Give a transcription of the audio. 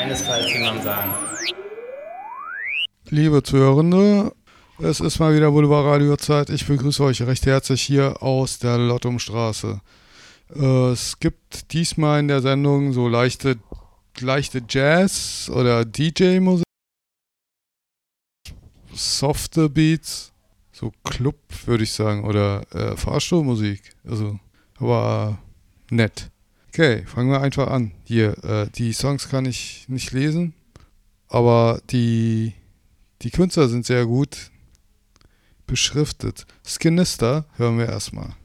keinesfalls jemandem sagen. Liebe Zuhörende, es ist mal wieder Boulevard Radio Zeit. Ich begrüße euch recht herzlich hier aus der Lottumstraße. Es gibt diesmal in der Sendung so leichte Jazz- oder DJ-Musik, softe Beats, so Club würde ich sagen, oder Fahrstuhlmusik. Also, aber nett. Okay, fangen wir einfach an. Hier, die Songs kann ich nicht lesen, aber die Künstler sind sehr gut beschriftet. Skinister hören wir erstmal.